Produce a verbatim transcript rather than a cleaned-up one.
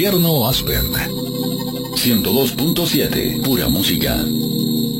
Infierno Aspen. ciento dos punto siete, pura música.